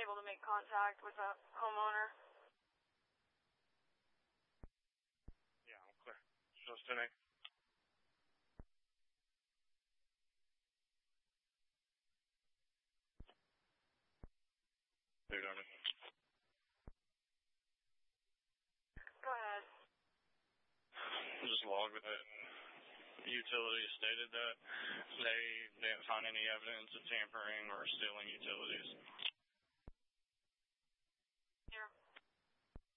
able to make contact with the homeowner? Yeah, I'm clear. Shows 10-8. Dude, on it. Go ahead. Just logged with it. Utilities stated that they didn't find any evidence of tampering or stealing utilities.